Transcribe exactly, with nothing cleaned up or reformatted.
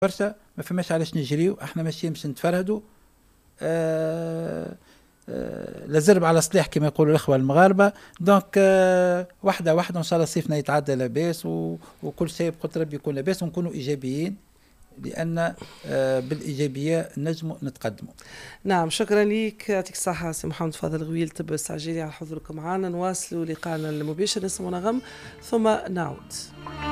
برشا، ما فماش علاش نجريو، احنا ماشيين باش نتفرهدوا. آه آه لازرب على صليح كما يقولوا الاخوه المغاربه. دونك آه واحده واحده ان شاء الله صيفنا يتعدى لاباس، وكل شيء بقدر ربي يكون لاباس، ونكونوا ايجابيين، لان آه بالايجابيه نجموا نتقدموا. نعم، شكرا لك، يعطيك الصحة سي محمد فاضل غويل، طب السعجيري، على حضوركم معنا. نواصلوا لقاءنا المباشر، نسمع نغم ثم نعود.